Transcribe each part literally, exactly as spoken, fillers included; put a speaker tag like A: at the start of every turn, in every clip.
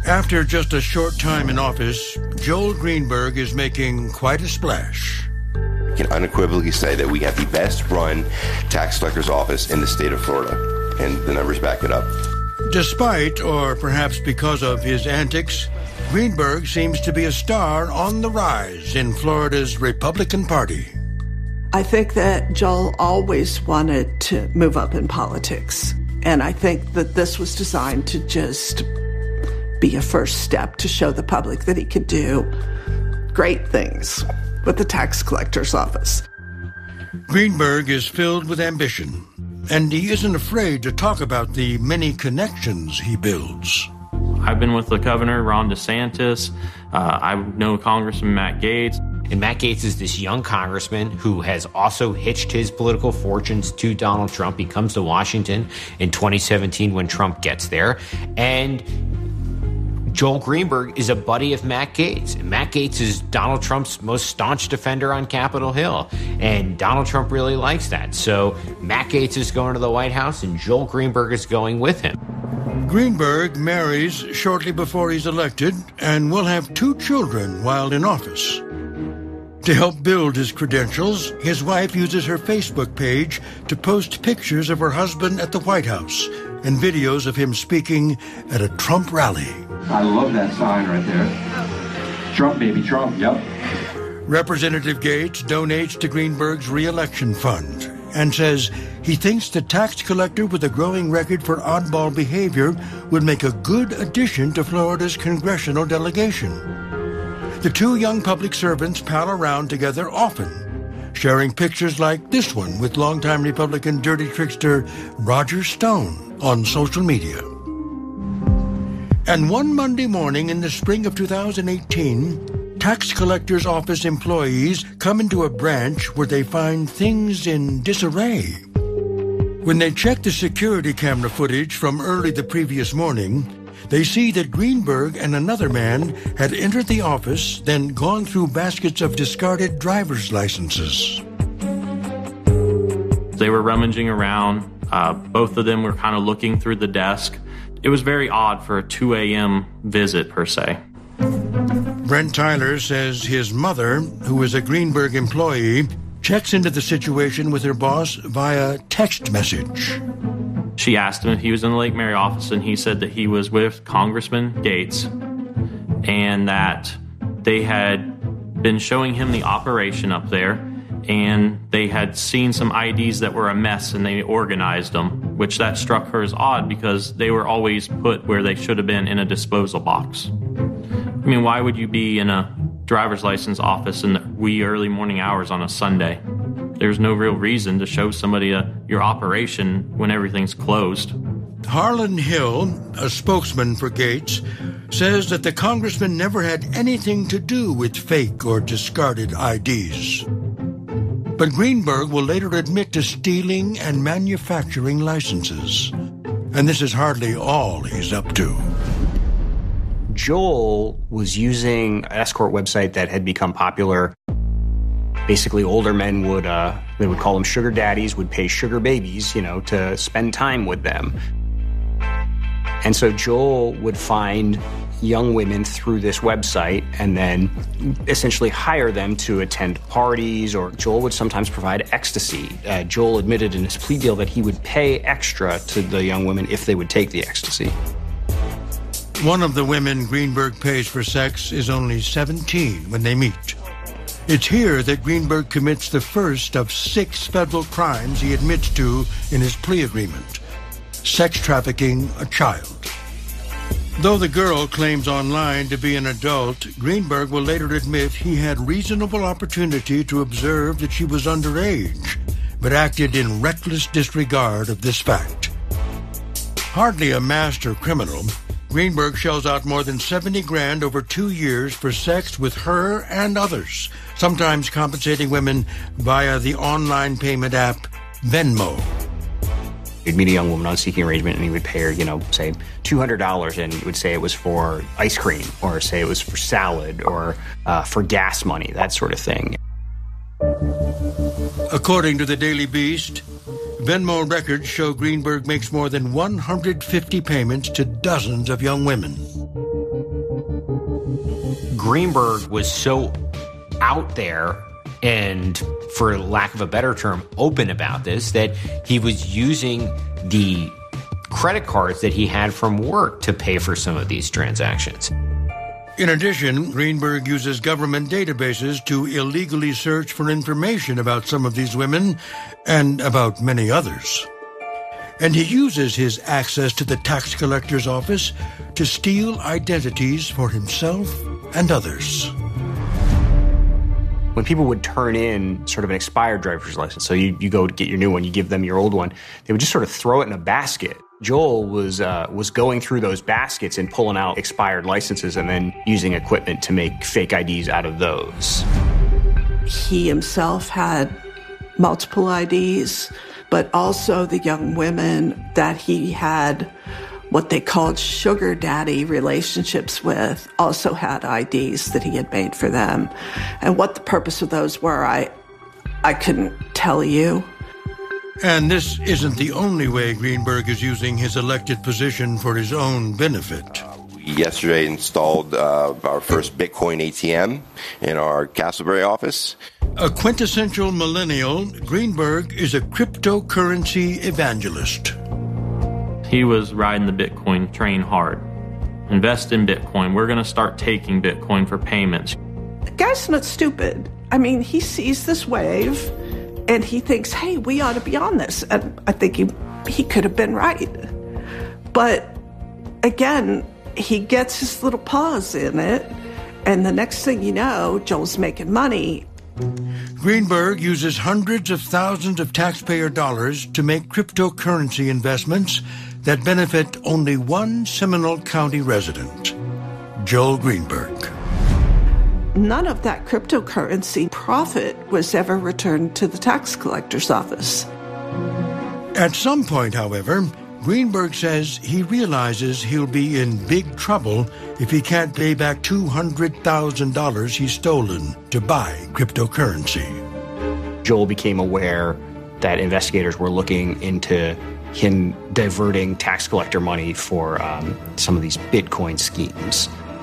A: After just a short time in office, Joel Greenberg is making quite a splash.
B: I can unequivocally say that we have the best-run tax collector's office in the state of Florida, and the numbers back it up.
A: Despite, or perhaps because of his antics, Greenberg seems to be a star on the rise in Florida's Republican Party.
C: I think that Joel always wanted to move up in politics, and I think that this was designed to just be a first step to show the public that he could do great things with the tax collector's office.
A: Greenberg is filled with ambition, and he isn't afraid to talk about the many connections he builds.
D: I've been with the governor, Ron DeSantis. Uh, I know Congressman Matt Gaetz.
E: And Matt Gaetz is this young congressman who has also hitched his political fortunes to Donald Trump. He comes to Washington in twenty seventeen when Trump gets there. And Joel Greenberg is a buddy of Matt Gaetz. And Matt Gaetz is Donald Trump's most staunch defender on Capitol Hill. And Donald Trump really likes that. So Matt Gaetz is going to the White House and Joel Greenberg is going with him.
A: Greenberg marries shortly before he's elected and will have two children while in office. To help build his credentials, his wife uses her Facebook page to post pictures of her husband at the White House and videos of him speaking at a Trump rally.
F: I love that sign right there. Trump, baby, Trump, yep.
A: Representative Gaetz donates to Greenberg's re-election fund and says he thinks the tax collector with a growing record for oddball behavior would make a good addition to Florida's congressional delegation. The two young public servants pal around together often, sharing pictures like this one with longtime Republican dirty trickster Roger Stone on social media. And one Monday morning in the spring of two thousand eighteen, tax collector's office employees come into a branch where they find things in disarray. When they check the security camera footage from early the previous morning, they see that Greenberg and another man had entered the office, then gone through baskets of discarded driver's licenses.
D: They were rummaging around. Uh, both of them were kind of looking through the desk. It was very odd for a two a.m. visit, per se.
A: Brent Tyler says his mother, who is a Greenberg employee, checks into the situation with her boss via text message.
D: She asked him if he was in the Lake Mary office, and he said that he was with Congressman Gaetz and that they had been showing him the operation up there, and they had seen some I Ds that were a mess, and they organized them, which that struck her as odd because they were always put where they should have been, in a disposal box. I mean, why would you be in a driver's license office in the wee early morning hours on a Sunday? There's no real reason to show somebody a, your operation when everything's closed.
A: Harlan Hill, a spokesman for Gaetz, says that the congressman never had anything to do with fake or discarded I Ds. But Greenberg will later admit to stealing and manufacturing licenses. And this is hardly all he's up to.
E: Joel was using an escort website that had become popular. Basically, older men would, uh, they would call them sugar daddies, would pay sugar babies, you know, to spend time with them. And so Joel would find young women through this website and then essentially hire them to attend parties, or Joel would sometimes provide ecstasy. Uh, Joel admitted in his plea deal that he would pay extra to the young women if they would take the ecstasy.
A: One of the women Greenberg pays for sex is only seventeen when they meet. It's here that Greenberg commits the first of six federal crimes he admits to in his plea agreement: sex trafficking a child. Though the girl claims online to be an adult, Greenberg will later admit he had reasonable opportunity to observe that she was underage, but acted in reckless disregard of this fact. Hardly a master criminal, Greenberg shells out more than seventy grand over two years for sex with her and others, sometimes compensating women via the online payment app Venmo.
E: He'd meet a young woman on seeking arrangement, and he would pay her, you know, say two hundred dollars, and he would say it was for ice cream, or say it was for salad, or uh, for gas money, that sort of thing.
A: According to the Daily Beast, Venmo records show Greenberg makes more than one hundred fifty payments to dozens of young women.
E: Greenberg was so out there and, for lack of a better term, open about this, that he was using the credit cards that he had from work to pay for some of these transactions.
A: In addition, Greenberg uses government databases to illegally search for information about some of these women and about many others. And he uses his access to the tax collector's office to steal identities for himself and others.
E: When people would turn in sort of an expired driver's license, so you, you go to get your new one, you give them your old one, they would just sort of throw it in a basket. Joel was uh, was going through those baskets and pulling out expired licenses and then using equipment to make fake I Ds out of those.
C: He himself had multiple I Ds, but also the young women that he had what they called sugar daddy relationships with also had I Ds that he had made for them. And what the purpose of those were, I, I couldn't tell you.
A: And this isn't the only way Greenberg is using his elected position for his own benefit.
B: We yesterday installed uh, our first Bitcoin A T M in our Castleberry office.
A: A quintessential millennial, Greenberg is a cryptocurrency evangelist.
D: He was riding the Bitcoin train hard. Invest in Bitcoin. We're going to start taking Bitcoin for payments.
C: The guy's not stupid. I mean, he sees this wave and he thinks, hey, we ought to be on this. And I think he, he could have been right. But again, he gets his little paws in it. And the next thing you know, Joel's making money.
A: Greenberg uses hundreds of thousands of taxpayer dollars to make cryptocurrency investments that benefit only one Seminole County resident, Joel Greenberg.
C: None of that cryptocurrency profit was ever returned to the tax collector's office.
A: At some point, however, Greenberg says he realizes he'll be in big trouble if he can't pay back two hundred thousand dollars he's stolen to buy cryptocurrency.
E: Joel became aware that investigators were looking into him diverting tax collector money for um, some of these Bitcoin schemes.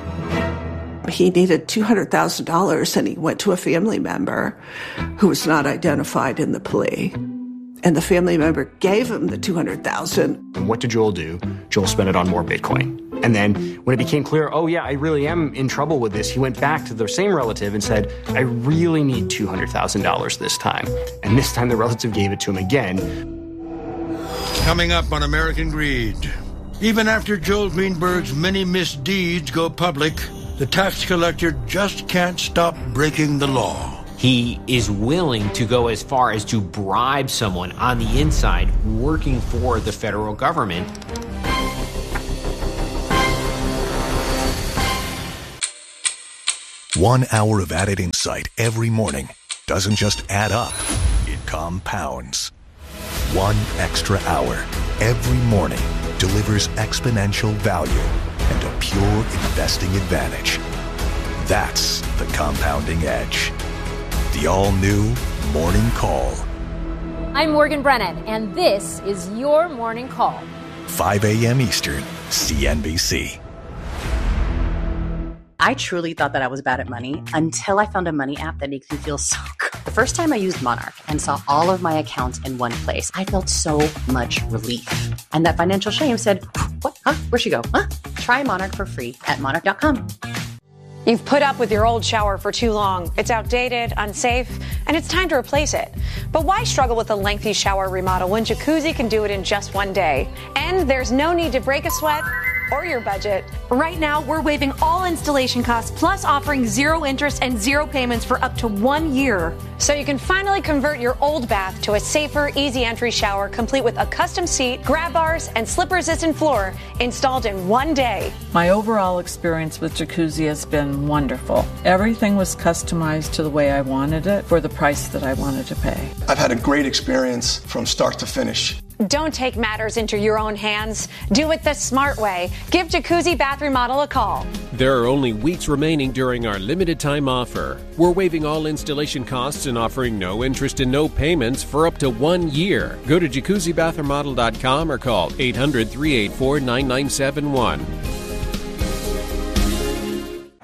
C: He needed two hundred thousand dollars, and he went to a family member who was not identified in the plea. And the family member gave him the two hundred thousand dollars.
E: And what did Joel do? Joel spent it on more Bitcoin. And then when it became clear, oh yeah, I really am in trouble with this, he went back to the same relative and said, I really need two hundred thousand dollars this time. And this time the relative gave it to him again.
A: Coming up on American Greed. Even after Joel Greenberg's many misdeeds go public, the tax collector just can't stop breaking the law.
G: He is willing to go as far as to bribe someone on the inside working for the federal government.
H: One hour of added insight every morning doesn't just add up, it compounds. One extra hour every morning delivers exponential value and a pure investing advantage. That's the compounding edge. The all-new Morning Call.
I: I'm Morgan Brennan, and this is your Morning Call.
H: five a.m. Eastern, C N B C.
J: I truly thought that I was bad at money until I found a money app that makes me feel so good. The first time I used Monarch and saw all of my accounts in one place, I felt so much relief. And that financial shame said, what? Huh? Where'd she go? Huh? Try Monarch for free at monarch dot com.
K: You've put up with your old shower for too long. It's outdated, unsafe, and it's time to replace it. But why struggle with a lengthy shower remodel when Jacuzzi can do it in just one day? And there's no need to break a sweat or your budget.
L: Right now, we're waiving all installation costs, plus offering zero interest and zero payments for up to one year.
K: So you can finally convert your old bath to a safer, easy entry shower, complete with a custom seat, grab bars, and slip-resistant floor installed in one day.
M: My overall experience with Jacuzzi has been wonderful. Everything was customized to the way I wanted it for the price that I wanted to pay.
N: I've had a great experience from start to finish.
K: Don't take matters into your own hands. Do it the smart way. Give Jacuzzi Bath Remodel a call.
O: There are only weeks remaining during our limited time offer. We're waiving all installation costs and offering no interest and no payments for up to one year. Go to jacuzzi bath remodel dot com or call eight hundred, three eight four, nine nine seven one.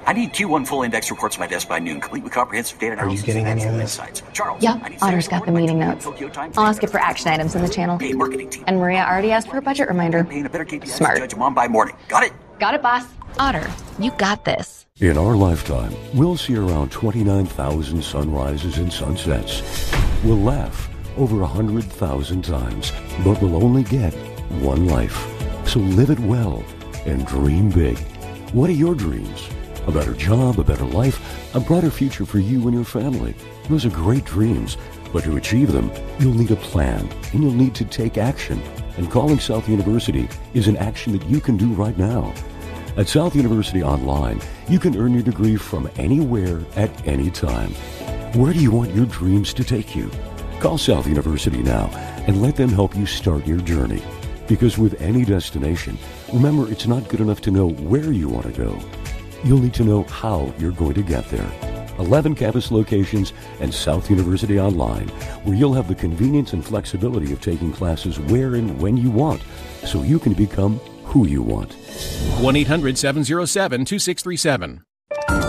P: I need Q one full index reports on my desk by noon, complete with comprehensive data analysis.
Q: Are you getting any of this?
P: Charles.
R: Yeah, Otter's got the meeting notes. I'll ask it for action items in the channel. And Maria already asked for a budget reminder. Smart.
P: Judge mom by morning. Got it?
R: Got it, boss. Otter, you got this.
S: In our lifetime, we'll see around twenty-nine thousand sunrises and sunsets. We'll laugh over one hundred thousand times, but we'll only get one life. So live it well and dream big. What are your dreams? A better job, a better life, a brighter future for you and your family. Those are great dreams, but to achieve them, you'll need a plan, and you'll need to take action. And calling South University is an action that you can do right now. At South University Online, you can earn your degree from anywhere at any time. Where do you want your dreams to take you? Call South University now and let them help you start your journey. Because with any destination, remember, it's not good enough to know where you want to go. You'll need to know how you're going to get there. eleven campus locations and South University Online, where you'll have the convenience and flexibility of taking classes where and when you want, so you can become who you want.
O: one eight hundred seven oh seven two six three seven.